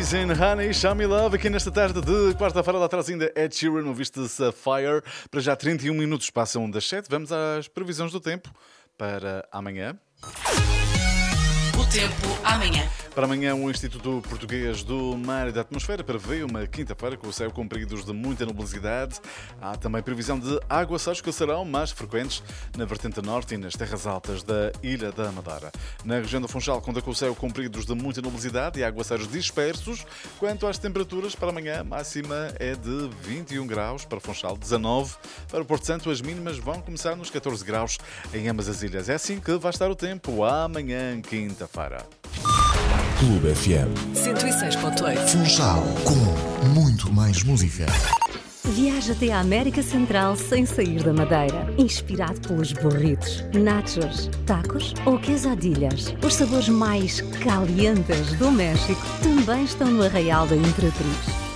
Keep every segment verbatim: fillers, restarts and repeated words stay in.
Poison, Honey, Show Me Love, aqui nesta tarde de quarta-feira. Lá atrás ainda Ed Sheeran, ouviste Sapphire. Para já trinta e um minutos passam das sete. Vamos às previsões do tempo para amanhã. O tempo amanhã. Para amanhã, o Instituto Português do Mar e da Atmosfera prevê uma quinta-feira com o céu com períodos de muita nubosidade. Há também previsão de aguaceiros que serão mais frequentes na vertente norte e nas terras altas da Ilha da Madeira. Na região do Funchal, conta com o céu com períodos de muita nubosidade e aguaceiros dispersos. Quanto às temperaturas, para amanhã, a máxima é de vinte e um graus para Funchal, dezanove para o Porto Santo. As mínimas vão começar nos catorze graus em ambas as ilhas. É assim que vai estar o tempo amanhã, quinta-feira. Clube F M cento e seis ponto oito. Funchal, com muito mais música. Viaja até a América Central sem sair da Madeira. Inspirado pelos burritos, nachos, tacos ou quesadillas. Os sabores mais calientes do México também estão no Arraial da Imperatriz.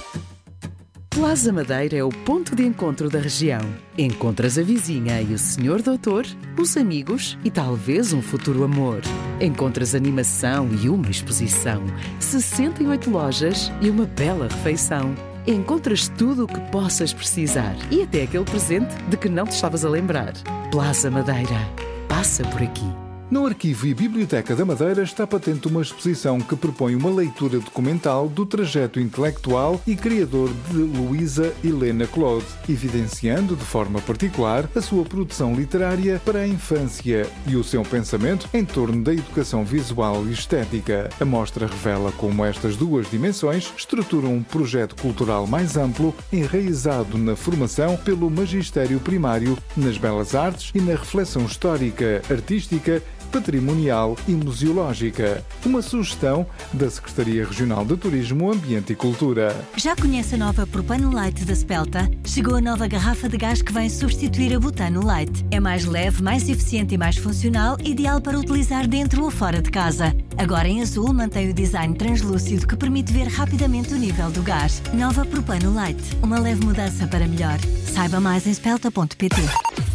Plaza Madeira é o ponto de encontro da região. Encontras a vizinha e o senhor doutor, os amigos e talvez um futuro amor. Encontras animação e uma exposição, sessenta e oito lojas e uma bela refeição. Encontras tudo o que possas precisar e até aquele presente de que não te estavas a lembrar. Plaza Madeira. Passa por aqui. No Arquivo e Biblioteca da Madeira está patente uma exposição que propõe uma leitura documental do trajeto intelectual e criador de Luísa Helena Claude, evidenciando de forma particular a sua produção literária para a infância e o seu pensamento em torno da educação visual e estética. A mostra revela como estas duas dimensões estruturam um projeto cultural mais amplo, enraizado na formação pelo magistério primário, nas belas artes e na reflexão histórica, artística, patrimonial e museológica. Uma sugestão da Secretaria Regional de Turismo, Ambiente e Cultura. Já conhece a nova Propano Light da Spelta? Chegou a nova garrafa de gás que vem substituir a Butano Light. É mais leve, mais eficiente e mais funcional, ideal para utilizar dentro ou fora de casa. Agora em azul mantém o design translúcido que permite ver rapidamente o nível do gás. Nova Propano Light. Uma leve mudança para melhor. Saiba mais em spelta ponto pt.